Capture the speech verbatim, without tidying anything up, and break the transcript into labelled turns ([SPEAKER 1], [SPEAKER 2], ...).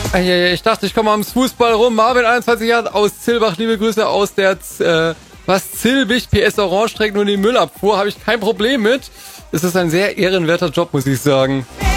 [SPEAKER 1] Ich dachte, ich komme ums Fußball rum. Marvin, einundzwanzig Jahre aus Zillbach. Liebe Grüße aus der, äh, was, Zillbich, P S Orange, trägt nur die Müllabfuhr. Habe ich kein Problem mit. Es ist ein sehr ehrenwerter Job, muss ich sagen.